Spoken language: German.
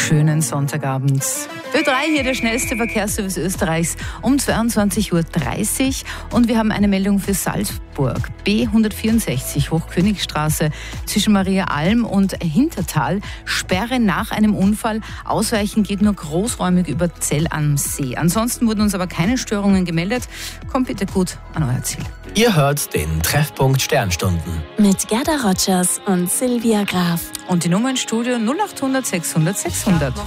schönen Sonntagabend. Ö3 hier, der schnellste Verkehrsservice Österreichs, um 22.30 Uhr. Und wir haben eine Meldung für Salzburg. B164 Hochkönigstraße zwischen Maria Alm und Hintertal. Sperre nach einem Unfall. Ausweichen geht nur großräumig über Zell am See. Ansonsten wurden uns aber keine Störungen gemeldet. Kommt bitte gut an euer Ziel. Ihr hört den Treffpunkt Sternstunden. Mit Gerda Rogers und Silvia Graf. Und die Nummer ins Studio 0800 600 600.